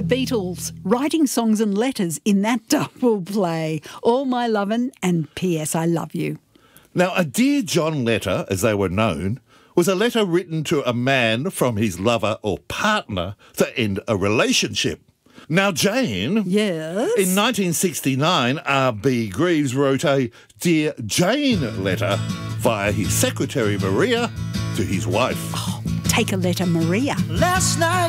The Beatles, writing songs and letters in that double play. All My Lovin' and P.S. I Love You. Now, a Dear John letter, as they were known, was a letter written to a man from his lover or partner to end a relationship. Now, Jane... Yes? In 1969, R.B. Greaves wrote a Dear Jane letter via his secretary Maria to his wife. Oh, take a letter, Maria. Last night